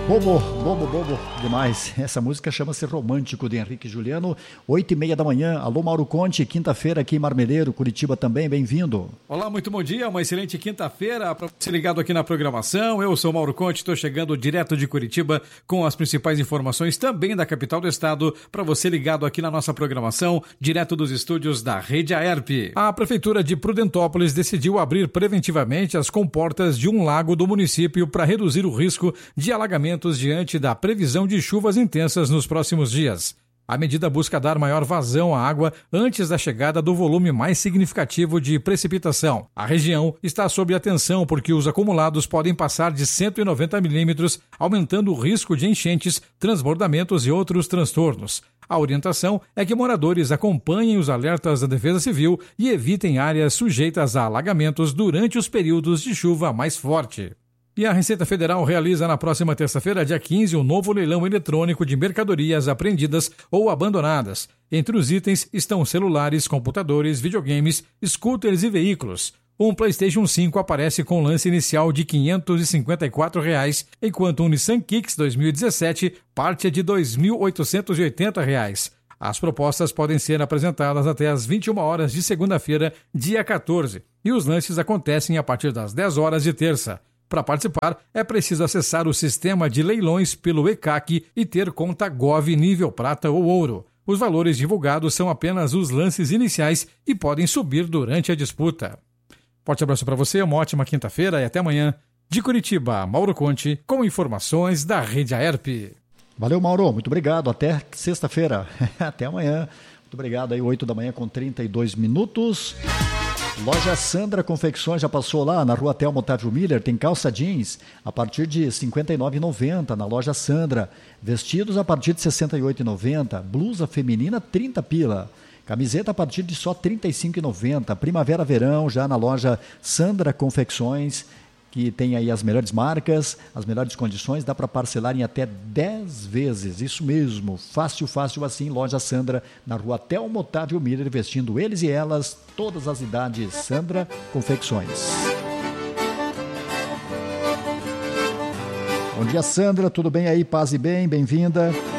Bobo demais. Essa música chama-se Romântico, de Henrique Juliano. 8h30 da manhã. Alô, Mauro Conte, quinta-feira aqui em Marmeleiro, Curitiba também, bem-vindo. Olá, muito bom dia, uma excelente quinta-feira para você ligado aqui na programação. Eu sou Mauro Conte, estou chegando direto de Curitiba com as principais informações também da capital do estado, para você ligado aqui na nossa programação, direto dos estúdios da Rede Aerp. A Prefeitura de Prudentópolis decidiu abrir preventivamente as comportas de um lago do município para reduzir o risco de alagamento diante da previsão de chuvas intensas nos próximos dias. A medida busca dar maior vazão à água antes da chegada do volume mais significativo de precipitação. A região está sob atenção porque os acumulados podem passar de 190 milímetros, aumentando o risco de enchentes, transbordamentos e outros transtornos. A orientação é que moradores acompanhem os alertas da Defesa Civil e evitem áreas sujeitas a alagamentos durante os períodos de chuva mais forte. E a Receita Federal realiza na próxima terça-feira, dia 15, um novo leilão eletrônico de mercadorias apreendidas ou abandonadas. Entre os itens estão celulares, computadores, videogames, scooters e veículos. Um PlayStation 5 aparece com lance inicial de R$ 554, enquanto um Nissan Kicks 2017 parte de R$ 2.880. As propostas podem ser apresentadas até às 21 horas de segunda-feira, dia 14, e os lances acontecem a partir das 10 horas de terça. Para participar, é preciso acessar o sistema de leilões pelo ECAC e ter conta Gov nível prata ou ouro. Os valores divulgados são apenas os lances iniciais e podem subir durante a disputa. Forte abraço para você, uma ótima quinta-feira e até amanhã. De Curitiba, Mauro Conte, com informações da Rede Aerp. Valeu, Mauro, muito obrigado. Até sexta-feira. Até amanhã. Muito obrigado aí, 8 da manhã com 32 minutos. Loja Sandra Confecções, já passou lá na Rua Telmo Otávio Miller, tem calça jeans a partir de R$ 59,90 na Loja Sandra, vestidos a partir de R$ 68,90, blusa feminina 30 pila, camiseta a partir de só R$ 35,90, primavera-verão já na Loja Sandra Confecções, que tem aí as melhores marcas, as melhores condições, dá para parcelar em até 10 vezes, isso mesmo, fácil assim, Loja Sandra, na Rua Telmo Otávio Miller, vestindo eles e elas, todas as idades, Sandra Confecções. Bom dia, Sandra, tudo bem aí? Paz e bem, bem-vinda.